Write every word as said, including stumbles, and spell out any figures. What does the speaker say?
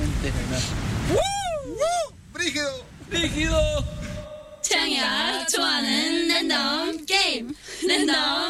이때 되면 우! 브리기도! 브리기도! 태양이가 좋아하는 랜덤 게임 랜덤